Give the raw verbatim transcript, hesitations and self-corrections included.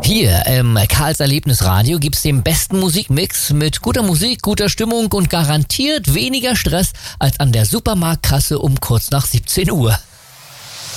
Hier im Karls Erlebnisradio gibt's den besten Musikmix mit guter Musik, guter Stimmung und garantiert weniger Stress als an der Supermarktkasse um kurz nach siebzehn Uhr.